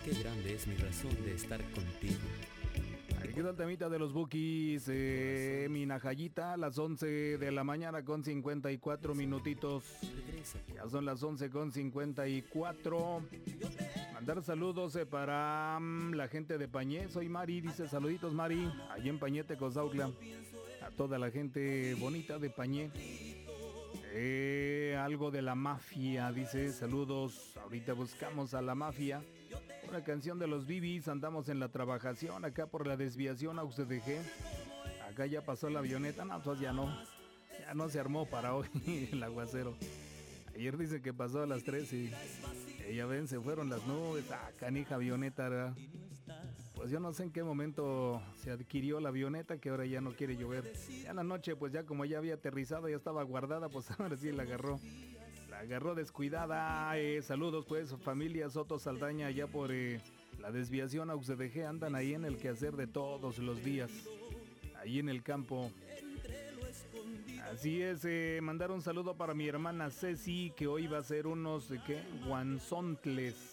qué grande es mi razón de estar contigo. Aquí está el temita de los Bukis, mi Najayita, a las 11 de la mañana con 54 minutitos. Ya son las 11 con 54. Mandar saludos para la gente de Pañé. Soy Mari, dice saluditos Mari, allí en Pañé, Tecozautla. A toda la gente bonita de Pañé. Algo de la mafia, dice saludos. Ahorita buscamos a la mafia. Una canción de los Bibis, andamos en la trabajación, acá por la desviación a UCDG. Acá ya pasó la avioneta, no, pues ya no se armó para hoy el aguacero. Ayer dice que pasó a las 3 y ya ven, se fueron las nubes, canija avioneta, ¿verdad? Pues yo no sé en qué momento se adquirió la avioneta que ahora ya no quiere llover. Ya en la noche, pues ya como ya había aterrizado, ya estaba guardada, pues ahora sí la agarró. La agarró descuidada. Saludos pues, familia Soto Saldaña, allá por la desviación a UCDG, andan ahí en el quehacer de todos los días, ahí en el campo. Así es, mandar un saludo para mi hermana Ceci, que hoy va a hacer unos, guanzontles.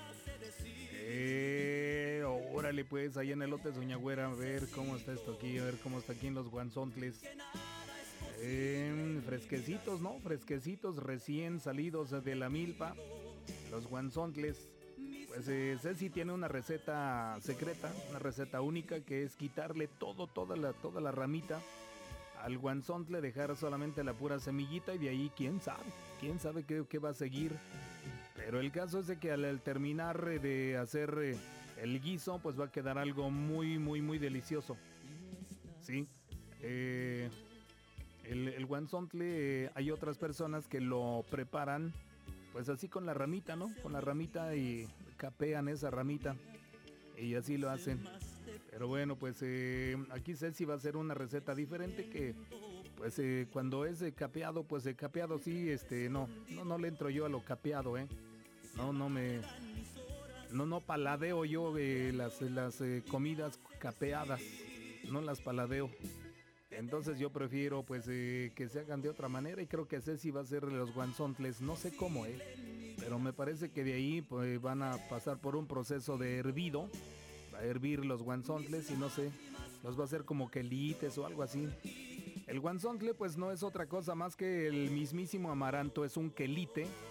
Órale pues, ahí en el lote Soñagüera, a ver cómo está esto aquí, a ver cómo está aquí en los guanzontles. Fresquecitos, ¿no? Fresquecitos, recién salidos de la milpa, los guanzontles. Pues Ceci tiene una receta secreta, una receta única, que es quitarle toda la ramita al guanzontle, dejar solamente la pura semillita y de ahí quién sabe qué va a seguir. Pero el caso es de que al terminar de hacer el guiso, pues va a quedar algo muy, muy, muy delicioso. Sí, el guanzontle, hay otras personas que lo preparan pues así con la ramita, ¿no? Con la ramita y capean esa ramita y así lo hacen. Pero bueno, pues aquí Ceci va a hacer una receta diferente que pues cuando es capeado, pues capeado sí, no le entro yo a lo capeado, no paladeo yo las comidas capeadas, no las paladeo. Entonces yo prefiero pues que se hagan de otra manera y creo que Ceci va a hacer los guanzontles, no sé cómo, pero me parece que de ahí pues van a pasar por un proceso de hervido, va a hervir los guanzontles y no sé, los va a hacer como quelites o algo así. El guanzontle pues no es otra cosa más que el mismísimo amaranto, es un quelite